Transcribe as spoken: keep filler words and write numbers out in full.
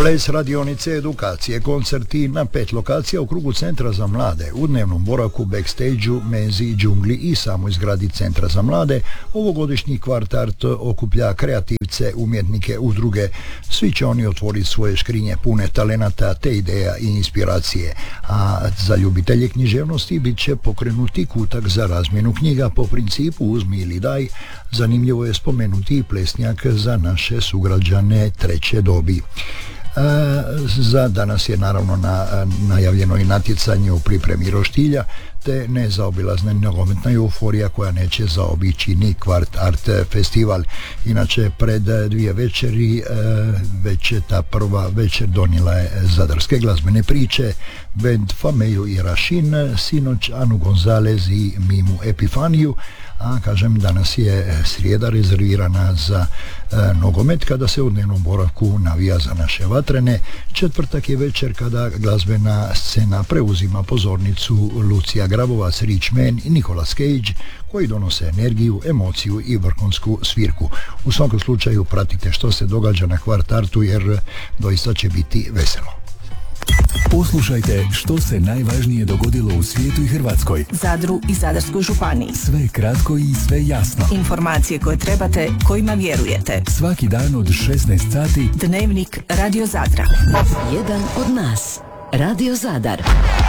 Ples, radionice, edukacije, koncerti na pet lokacija u krugu Centra za mlade, u dnevnom boravku, backstage-u, menzi, džungli i samoj zgradi Centra za mlade. Ovogodišnji kvartart okuplja kreativce, umjetnike, udruge. Svi će oni otvoriti svoje škrinje pune talenata te ideja i inspiracije. A za ljubitelje književnosti bit će pokrenuti kutak za razmjenu knjiga po principu uzmi ili daj. Zanimljivo je spomenuti i plesnjak za naše sugrađane treće dobi. E, za danas je naravno na, najavljeno i natjecanje u pripremi roštilja te nezaobilazna nogometna euforija koja neće zaobići ni Kvart Art festival. Inače, pred dvije večeri e, već je ta prva večer donijela je zadarske glazbene priče, band Fameju i Rašin, sinoć Anu Gonzalez i Mimu Epifaniju, a kažem, danas je srijeda rezervirana za e, nogomet kada se u dnevnom boravku navija za naše vatrene. Četvrtak je večer kada glazbena scena preuzima pozornicu Lucija Grabovac, Rich Man i Nicolas Cage koji donose energiju, emociju i vrhunsku svirku. U svakom slučaju pratite što se događa na Kvart Artu jer doista će biti veselo. Poslušajte što se najvažnije dogodilo u svijetu i Hrvatskoj, Zadru i Zadarskoj županiji. Sve kratko i sve jasno. Informacije koje trebate, kojima vjerujete. Svaki dan od šesnaest sati. Dnevnik Radio Zadra. Jedan od nas. Radio Zadar.